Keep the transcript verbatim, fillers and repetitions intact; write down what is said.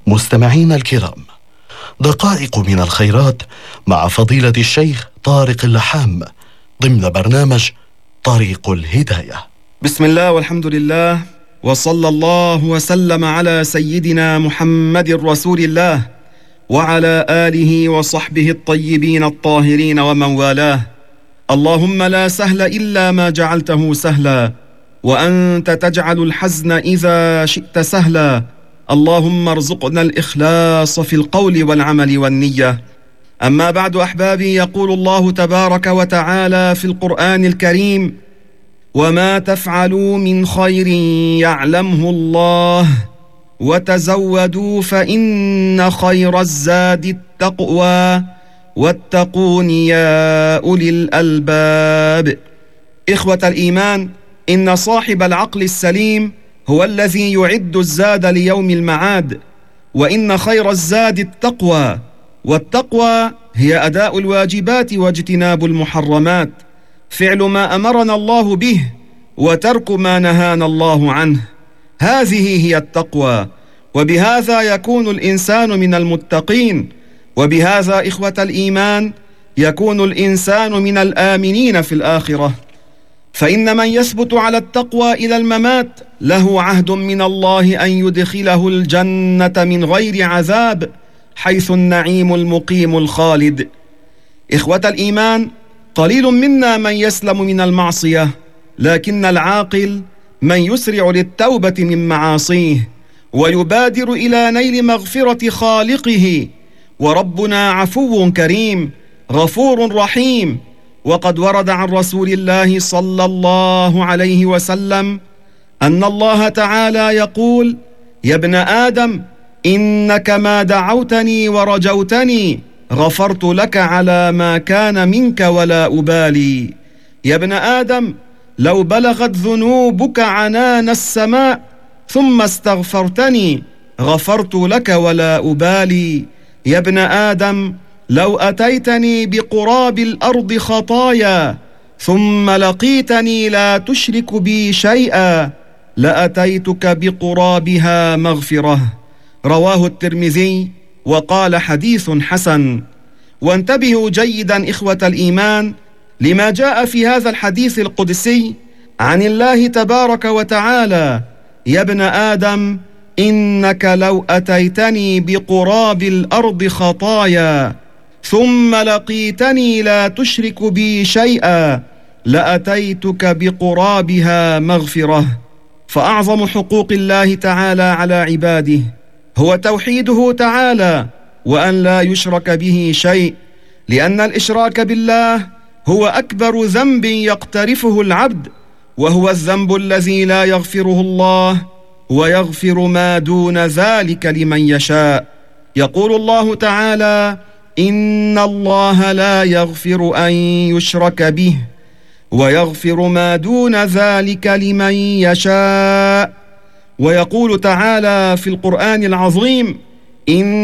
مستمعين الكرام، دقائق من الخيرات مع فضيلة الشيخ طارق اللحام ضمن برنامج طريق الهداية. بسم الله والحمد لله، وصلى الله وسلم على سيدنا محمد رسول الله وعلى آله وصحبه الطيبين الطاهرين ومن والاه. اللهم لا سهل إلا ما جعلته سهلا، وأنت تجعل الحزن إذا شئت سهلا. اللهم ارزقنا الإخلاص في القول والعمل والنية. أما بعد أحبابي، يقول الله تبارك وتعالى في القرآن الكريم: وما تفعلوا من خير يعلمه الله وتزودوا فإن خير الزاد التقوى واتقون يا أولي الألباب. إخوة الإيمان، إن صاحب العقل السليم هو الذي يعد الزاد ليوم المعاد، وإن خير الزاد التقوى، والتقوى هي أداء الواجبات واجتناب المحرمات، فعل ما أمرنا الله به وترك ما نهانا الله عنه. هذه هي التقوى، وبهذا يكون الإنسان من المتقين، وبهذا إخوة الإيمان يكون الإنسان من الآمنين في الآخرة. فإن من يثبت على التقوى إلى الممات له عهد من الله أن يدخله الجنة من غير عذاب، حيث النعيم المقيم الخالد. إخوة الإيمان، قليل منا من يسلم من المعصية، لكن العاقل من يسرع للتوبة من معاصيه ويبادر إلى نيل مغفرة خالقه. وربنا عفو كريم غفور رحيم، وقد ورد عن رسول الله صلى الله عليه وسلم أن الله تعالى يقول: يا ابن آدم، إنك ما دعوتني ورجوتني غفرت لك على ما كان منك ولا أبالي. يا ابن آدم، لو بلغت ذنوبك عنان السماء ثم استغفرتني غفرت لك ولا أبالي. يا ابن آدم، لو أتيتني بقراب الأرض خطايا ثم لقيتني لا تشرك بي شيئا لأتيتك بقرابها مغفرة. رواه الترمذي وقال حديث حسن. وانتبهوا جيدا إخوة الإيمان لما جاء في هذا الحديث القدسي عن الله تبارك وتعالى: يا ابن آدم، إنك لو أتيتني بقراب الأرض خطايا ثم لقيتني لا تشرك بي شيئا لأتيتك بقرابها مغفرة. فأعظم حقوق الله تعالى على عباده هو توحيده تعالى، وأن لا يشرك به شيء، لأن الإشراك بالله هو أكبر ذنب يقترفه العبد، وهو الذنب الذي لا يغفره الله ويغفر ما دون ذلك لمن يشاء. يقول الله تعالى: إن الله لا يغفر أن يشرك به ويغفر ما دون ذلك لمن يشاء. ويقول تعالى في القرآن العظيم: إن